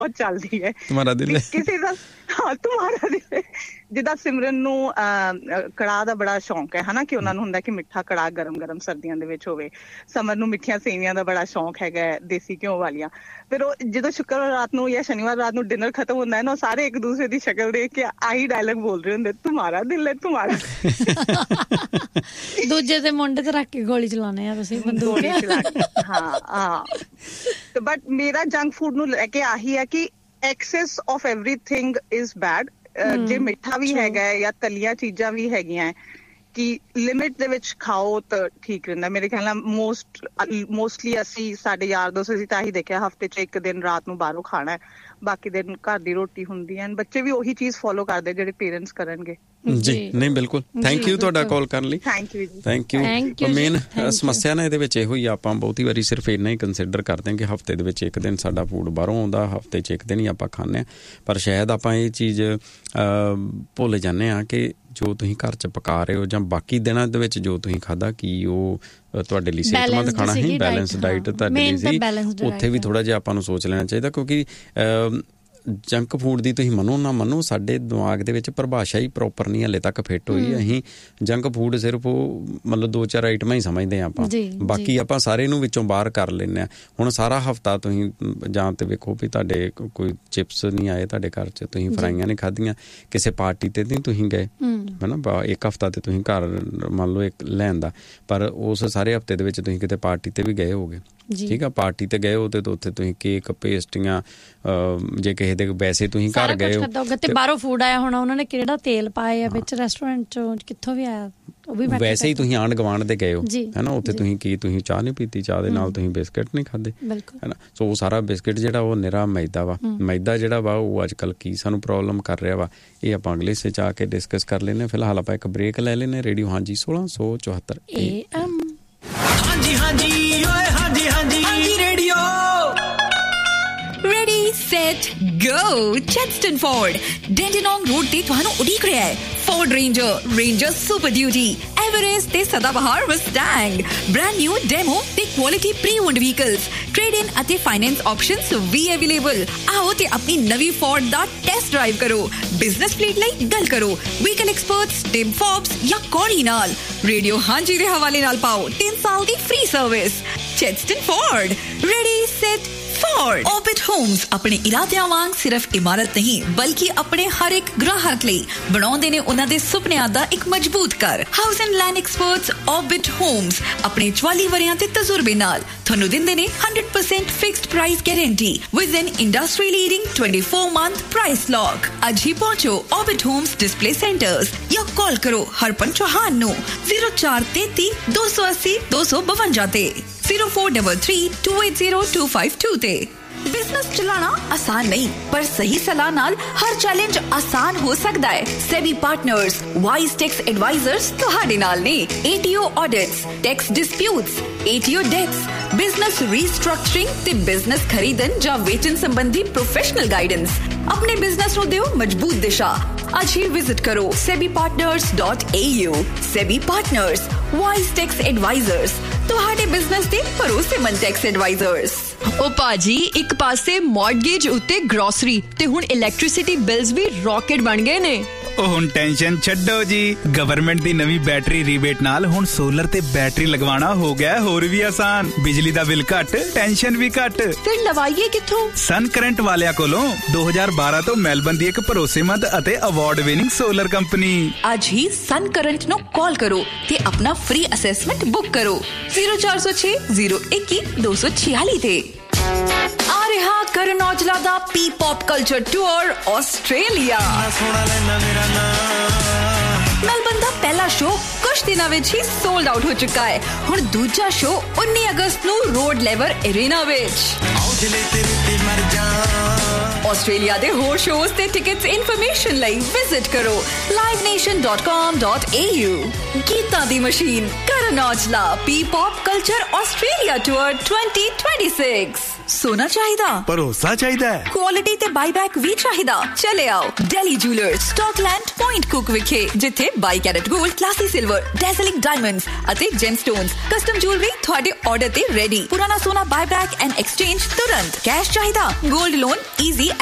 ਬਹੁਤ ਚੱਲਦੀ ਹੈ ਤੁਹਾਡਾ ਦਿਲ ਕਿਸੇ ਦਾ। ਹਾਂ, ਤੁਹਾਡਾ ਦਿਲ। ਜਿੱਦਾਂ ਸਿਮਰਨ ਨੂੰ ਕੜਾਹ ਦਾ ਬੜਾ ਸ਼ੌਂਕ ਹੈ ਹਨਾ, ਕਿ ਉਹਨਾਂ ਨੂੰ ਹੁੰਦਾ ਕਿ ਮਿੱਠਾ ਕੜਾਹ ਗਰਮ ਗਰਮ ਸਰਦੀਆਂ ਦੇ ਵਿੱਚ ਹੋਵੇ। ਸਮਰ ਨੂੰ ਮਿੱਠੀਆਂ ਸੇਵੀਆਂ ਦਾ ਬੜਾ ਸ਼ੌਂਕ ਹੈਗਾ, ਦੇਸੀ ਘਿਓ ਵਾਲੀਆਂ। ਫਿਰ ਉਹ ਜਦੋਂ ਸ਼ੁੱਕਰਵਾਰ ਰਾਤ ਨੂੰ ਜਾਂ ਸ਼ਨੀਵਾਰ ਰਾਤ ਨੂੰ ਡਿਨਰ ਖਤਮ ਹੁੰਦਾ ਹੈ ਨਾ, ਉਹ ਸਾਰੇ ਇੱਕ ਦੂਸਰੇ ਦੀ ਸ਼ਕਲ ਦੇਖ ਕੇ ਆਹੀ ਡਾਇਲੌਗ ਬੋਲ ਰਹੇ ਹੁੰਦੇ, ਤੁਹਾਡਾ ਦਿਲ ਹੈ ਤੁਹਾਡਾ। ਦੂਜੇ ਦੇ ਮੁੰਡੇ ਤੇ ਰੱਖ ਕੇ ਗੋਲੀ ਚਲਾਉਣੇ ਆ ਤੁਸੀਂ, ਬੰਦੂਕ ਚਲਾ ਕੇ। ਹਾਂ, ਬਟ ਮੇਰਾ ਜੰਕ ਫੂਡ ਨੂੰ ਲੈ ਕੇ ਆਹੀ ਹੈ ਕਿ access of everything is bad. ਜੇ ਮਿੱਠਾ ਵੀ ਹੈਗਾ ਹੈ ਜਾਂ ਤਲੀਆਂ ਚੀਜ਼ਾਂ ਵੀ ਹੈਗੀਆਂ ਹੈ, ਕਿ ਲਿਮਿਟ ਦੇ ਵਿੱਚ ਖਾਓ ਤਾਂ ਠੀਕ ਰਹਿੰਦਾ ਮੇਰੇ ਖਿਆਲ ਨਾਲ। ਮੋਸਟਲੀ ਅਸੀਂ ਸਾਡੇ ਯਾਰ ਦੋਸਤ ਅਸੀਂ ਤਾਂ ਇਹੀ ਦੇਖਿਆ, ਹਫ਼ਤੇ 'ਚ ਇੱਕ ਦਿਨ ਰਾਤ ਨੂੰ ਬਾਹਰੋਂ ਖਾਣਾ ਹੈ, ਬਾਕੀ ਦਿਨ ਘਰ ਦੀ ਰੋਟੀ ਹੁੰਦੀ ਹੈ। ਬੱਚੇ ਵੀ ਉਹੀ ਚੀਜ਼ ਫੋਲੋ ਕਰਦੇ ਜਿਹੜੇ ਪੇਰੈਂਟਸ ਕਰਨਗੇ। ਜੀ ਨਹੀਂ, ਬਿਲਕੁਲ। ਥੈਂਕ ਯੂ ਤੁਹਾਡਾ ਕਾਲ ਕਰਨ ਲਈ। Thank you. ਮੇਨ ਸਮੱਸਿਆ ਨਾ ਇਹਦੇ ਵਿੱਚ ਇਹੋ ਹੀ, ਆਪਾਂ ਬਹੁਤੀ ਵਾਰੀ ਸਿਰਫ ਇੰਨਾ ਹੀ ਕੰਸੀਡਰ ਕਰਦੇ ਹਾਂ ਕਿ ਹਫ਼ਤੇ ਦੇ ਵਿੱਚ ਇੱਕ ਦਿਨ ਸਾਡਾ ਫੂਡ ਬਾਹਰੋਂ ਆਉਂਦਾ, ਹਫ਼ਤੇ 'ਚ ਇੱਕ ਦਿਨ ਹੀ ਆਪਾਂ ਖਾਂਦੇ ਹਾਂ। ਪਰ ਸ਼ਾਇਦ ਆਪਾਂ ਇਹ ਚੀਜ਼ ਭੁੱਲ ਜਾਂਦੇ ਹਾਂ ਕਿ ਜੋ ਤੁਸੀਂ ਘਰ 'ਚ ਪਕਾ ਰਹੇ ਹੋ ਜਾਂ ਬਾਕੀ ਦਿਨਾਂ ਦੇ ਵਿੱਚ ਜੋ ਤੁਸੀਂ ਖਾਧਾ, ਕੀ ਉਹ ਤੁਹਾਡੇ ਲਈ ਸਿਹਤਮੰਦ ਖਾਣਾ ਹੀ, ਬੈਲੈਂਸ ਡਾਈਟ ਤੁਹਾਡੇ ਲਈ ਸੀ। ਉੱਥੇ ਵੀ ਥੋੜ੍ਹਾ ਜਿਹਾ ਆਪਾਂ ਨੂੰ ਸੋਚ ਲੈਣਾ ਚਾਹੀਦਾ, ਕਿਉਂਕਿ ਜੰਕ ਫੂਡ ਦੀ ਤੁਸੀਂ ਮੰਨੋ ਨਾ ਮੰਨੋ, ਸਾਡੇ ਦਿਮਾਗ ਦੇ ਵਿੱਚ ਪਰਿਭਾਸ਼ਾ ਹੀ ਪ੍ਰੋਪਰ ਨਹੀਂ ਹਾਲੇ ਤੱਕ ਫਿੱਟ ਹੋਈ। ਅਸੀਂ ਜੰਕ ਫੂਡ ਸਿਰਫ ਉਹ ਮਤਲਬ 2-4 ਆਈਟਮਾਂ ਹੀ ਸਮਝਦੇ ਹਾਂ ਆਪਾਂ, ਬਾਕੀ ਆਪਾਂ ਸਾਰੇ ਨੂੰ ਵਿੱਚੋਂ ਬਾਹਰ ਕਰ ਲੈਂਦੇ ਹਾਂ। ਹੁਣ ਸਾਰਾ ਹਫ਼ਤਾ ਤੁਸੀਂ ਜਾਂ ਤਾਂ ਵੇਖੋ ਵੀ ਤੁਹਾਡੇ ਕੋਈ ਚਿਪਸ ਨਹੀਂ ਆਏ ਤੁਹਾਡੇ ਘਰ 'ਚ, ਤੁਸੀਂ ਫਰਾਈਆਂ ਨਹੀਂ ਖਾਧੀਆਂ, ਕਿਸੇ ਪਾਰਟੀ 'ਤੇ ਨਹੀਂ ਤੁਸੀਂ ਗਏ ਹੈ ਨਾ, ਇੱਕ ਹਫ਼ਤਾ 'ਤੇ ਤੁਸੀਂ ਘਰ ਮੰਨ ਲਓ ਇੱਕ ਲੈਣ ਦਾ, ਪਰ ਉਸ ਸਾਰੇ ਹਫ਼ਤੇ ਦੇ ਵਿੱਚ ਤੁਸੀਂ ਕਿਤੇ ਪਾਰਟੀ 'ਤੇ ਵੀ ਗਏ ਹੋਗੇ, ਠੀਕ ਆ। ਪਾਰਟੀ 'ਤੇ ਗਏ ਹੋ ਤੇ ਉੱਥੇ ਤੁਸੀਂ ਕੇਕ, ਪੇਸਟਰੀਆਂ, ਜੇ ਕਿਸੇ ਦੇ ਵੈਸੇ ਤੁਸੀਂ ਘਰ ਗਏ ਹੋ ਤੇ ਬਾਹਰੋਂ ਫੂਡ ਆਇਆ ਹੋਣਾ, ਉਹਨਾਂ ਨੇ ਕਿਹੜਾ ਤੇਲ ਪਾਏ ਆ ਵਿੱਚ, ਰੈਸਟੋਰੈਂਟ 'ਚੋਂ ਕਿੱਥੋਂ ਵੀ ਆਇਆ, ਉਹ ਵੀ ਵੈਸੇ ਹੀ ਤੁਸੀਂ ਆਂਢ ਗੁਆਂਢ ਦੇ ਗਏ ਹੋ ਹੈ ਨਾ, ਉੱਥੇ ਤੁਸੀਂ ਚਾਹ ਨਹੀਂ ਪੀਤੀ, ਚਾਹ ਦੇ ਨਾਲ ਤੁਸੀਂ ਬਿਸਕਿਟ ਨਹੀਂ ਖਾਧੇ ਹੈ ਨਾ। ਸੋ ਉਹ ਸਾਰਾ ਬਿਸਕਿਟ ਜਿਹੜਾ ਉਹ ਨਿਰਾ ਮੈਦਾ ਵਾ। ਮੈਦਾ ਜਿਹੜਾ ਵਾ ਉਹ ਅੱਜ ਕੱਲ੍ਹ ਕੀ ਸਾਨੂੰ ਪ੍ਰੋਬਲਮ ਕਰ ਰਿਹਾ ਵਾ, ਇਹ ਆਪਾਂ ਅਗਲੇ ਹਿੱਸੇ 'ਚ ਆ ਕੇ ਡਿਸਕਸ ਕਰ ਲੈਂਦੇ। ਫਿਲਹਾਲ ਆਪਾਂ ਇੱਕ ਬ੍ਰੇਕ ਲੈ ਲੈਂਦੇ। ਰੇਡੀਓ ਹਾਂਜੀ 1674 AM। ਹਾਂਜੀ ਹਾਂਜੀ ਓਏ ਹਾਂਜੀ ਹਾਂਜੀ ਹਾਂਜੀ radio. Ready, set, go! Chadstone Ford, Dandenong Road ਤੇ ਤੁਹਾਨੂੰ ਉਡੀਕ ਰਿਹਾ ਹੈ। Ford Ranger, Ranger Super Duty, Everest ਤੇ ਸਦਾਬਹਾਰ Mustang, brand new demo ਤੇ quality pre-owned vehicles, trade-in ਅਤੇ finance options ਵੀ available। ਆਓ ਤੇ ਆਪਣੀ ਨਵੀਂ Ford ਦਾ ਟੈਸਟ ਡਰਾਈਵ ਕਰੋ। ਬਿਜ਼ਨਸ ਫਲੀਟ ਲਈ ਗੱਲ ਕਰੋ ਵਹੀਕਲ ਐਕਸਪਰਟਸ ਟਿਮ ਫੋਬਸ ਜਾਂ ਕੌਰੀ ਨਾਲ। ਰੇਡੀਓ ਹਾਂਜੀ ਦੇ ਹਵਾਲੇ ਨਾਲ ਪਾਓ 3 ਸਾਲ ਦੀ free service. Chadstone Ford, ready, set, Ford। Orbit Homes ਆਪਣੇ ਇਰਾਦਿਆਂ ਵਾਂਗ ਸਿਰਫ ਇਮਾਰਤ ਨਹੀਂ ਬਲਕਿ ਆਪਣੇ ਹਰ ਇੱਕ ਗ੍ਰਾਹਕ ਲਈ ਬਣਾਉਂਦੇ ਨੇ ਉਹਨਾਂ ਦੇ ਸੁਪਨਿਆਂ ਦਾ ਇੱਕ ਮਜ਼ਬੂਤ ਘਰ। House and land experts Orbit Homes ਆਪਣੇ 44 ਵਰ੍ਹਿਆਂ ਦੇ ਤਜਰਬੇ ਨਾਲ ਤੁਹਾਨੂੰ ਦਿੰਦੇ ਨੇ 100% fixed price guarantee with N industry leading 24-month price lock. ਅੱਜ ਹੀ ਪਹੁੰਚੋ Orbit Homes ਡਿਸਪਲੇ ਸੈਂਟਰਸ ਜਾਂ ਕਾਲ ਕਰੋ ਹਰਪਨ ਚੌਹਾਨ ਨੂੰ 0433 280 252 ਤੇ 0433 280 252 ਤੇ। ਬਿਜ਼ਨਸ ਚਲਾਉਣਾ ਆਸਾਨ ਨਹੀਂ, ਪਰ ਸਹੀ ਸਲਾਹ ਨਾਲ ਹਰ ਚੈਲੰਜ ਆਸਾਨ ਹੋ ਸਕਦਾ ਹੈ। Sabby partners wise tax advisers ਤੁਹਾਡੇ ਨਾਲ ਨੇ। ATO audits, tax disputes, ATO that's, business restructuring ਤੇ ਬਿਜ਼ਨਸ ਖਰੀਦਣ ਜਾਂ ਵੇਚਣ ਸੰਬੰਧੀ ਪ੍ਰੋਫੈਸ਼ਨਲ ਗਾਈਡੈਂਸ। ਆਪਣੇ ਬਿਜ਼ਨਸ ਨੂੰ ਦਿਓ ਮਜ਼ਬੂਤ ਦਿਸ਼ਾ। ਅੱਜ ਹੀ ਵਿਜ਼ਿਟ ਕਰੋ sebipartners.au। Sabby partners wise tax advisers, ਤੁਹਾਡੇ ਬਿਜ਼ਨਸ ਦੇ ਭਰੋਸੇਮੰਦ ਟੈਕਸ ਐਡਵਾਈਜ਼ਰਸ। ਉਹ ਭਾਜੀ, ਇੱਕ ਪਾਸੇ ਮੌਰਗੇਜ ਉੱਤੇ ਗਰੋਸਰੀ ਤੇ ਹੁਣ ਇਲੈਕਟ੍ਰਿਸਿਟੀ ਬਿਲਸ ਵੀ ਰੌਕਟ ਬਣ ਗਏ ਨੇ। ਉਹ ਹੁਣ ਟੈਨਸ਼ਨ ਛੱਡੋ ਜੀ, ਗਵਰਨਮੈਂਟ ਦੀ ਨਵੀਂ ਬੈਟਰੀ ਰੀਬੇਟ ਨਾਲ ਹੁਣ ਸੋਲਰ ਤੇ ਬੈਟਰੀ ਲਗਵਾਉਣਾ ਹੋ ਗਿਆ ਹੋਰ ਵੀ ਆਸਾਨ। ਬਿਜਲੀ ਦਾ ਬਿੱਲ ਘੱਟ, ਟੈਨਸ਼ਨ ਵੀ ਘੱਟ। ਫਿਰ ਲਵਾਈਏ ਕਿੱਥੋਂ? ਸਨ ਕਰੰਟ ਵਾਲਿਆਂ ਕੋਲੋਂ। 2012 ਤੋਂ ਮੈਲਬਨ ਦੀ ਇੱਕ ਭਰੋਸੇਮੰਦ ਅਤੇ ਅਵਾਰਡ ਵਿਨਿੰਗ ਸੋਲਰ ਕੰਪਨੀ। ਅੱਜ ਹੀ ਸਨ ਕਰੰਟ ਨੂੰ ਕਾਲ ਕਰੋ ਤੇ ਆਪਣਾ ਫ੍ਰੀ ਅਸੈਸਮੈਂਟ ਬੁੱਕ ਕਰੋ 0406 021 246 ਤੇ। ਆ ਰਿਹਾ ਕਰਨ ਔਜਲਾ ਦਾ P-pop culture tour Australia. Melbourne ਦਾ ਪਹਿਲਾ ਸ਼ੋਅ ਕੁਝ ਦਿਨਾਂ ਵਿੱਚ ਹੀ ਸੋਲਡ ਆਊਟ ਹੋ ਚੁੱਕਾ ਹੈ। ਹੁਣ ਦੂਜਾ ਸ਼ੋਅ 19 ਅਗਸਤ ਨੂੰ ਰੋਡ ਲੈਵਰ ਅਰੀਨਾ ਵਿੱਚ। ਆਸਟ੍ਰੇਲੀਆ ਦੇ ਹੋਰ ਸ਼ੋਅਜ਼ ਤੇ ਟਿਕਟਸ ਇਨਫੋਰਮੇਸ਼ਨ ਲਈ ਵਿਜ਼ਿਟ ਕਰੋ livenation.com.au। ਗੀਤਾਂ ਦੀ ਮਸ਼ੀਨ ਕਰਨ Aujla P-pop culture Australia tour 2026। ਸੋਨਾ ਚਾਹੀਦਾ, ਭਰੋਸਾ ਚਾਹੀਦਾ, ਕੁਆਲਿਟੀ ਤੇ ਬਾਈਬੈਕ ਵੀ ਚਾਹੀਦਾ। ਚਲੇ ਆਓ ਦਿੱਲੀ ਜੁਐਲਰਸ, ਸਟਾਕਲੈਂਡ, ਪੁਆਇੰਟ ਕੁਕ ਵਿਖੇ, ਜਿੱਥੇ 22 ਕੈਰਟ 골ਡ, ਕਲਾਸੀ ਸਿਲਵਰ, ਡੈਜ਼ਲਿੰਗ ਡਾਇਮੰਡਸ ਅਤੇ ਜੈਮਸਟੋਨਸ ਕਸਟਮ ਜੁਐਲਰੀ ਤੁਹਾਡੇ ਆਰਡਰ ਤੇ ਰੈਡੀ। ਪੁਰਾਣਾ ਸੋਨਾ ਬਾਈਬੈਕ ਐਂਡ ਐਕਸਚੇਂਜ ਤੁਰੰਤ। ਕੈਸ਼ ਚਾਹੀਦਾ, 골ਡ ਲੋਨ ਈਜ਼ੀ